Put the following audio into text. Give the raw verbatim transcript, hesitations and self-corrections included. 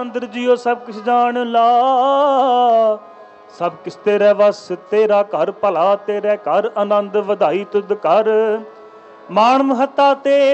अंदर जियो सब किछ जान ला। सब किछ तेरे वस तेरा घर भला, तेरे घर आनंद वधाई तुद कर। मान महता ते